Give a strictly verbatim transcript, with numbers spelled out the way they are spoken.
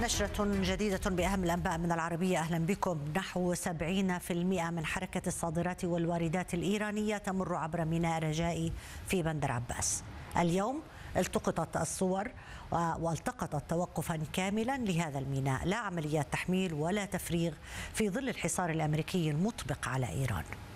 نشرة جديدة بأهم الأنباء من العربية. أهلا بكم. نحو سبعين بالمئة من حركة الصادرات والواردات الإيرانية تمر عبر ميناء رجائي في بندر عباس. اليوم التقطت الصور والتقطت توقفا كاملا لهذا الميناء، لا عمليات تحميل ولا تفريغ في ظل الحصار الأمريكي المطبق على إيران.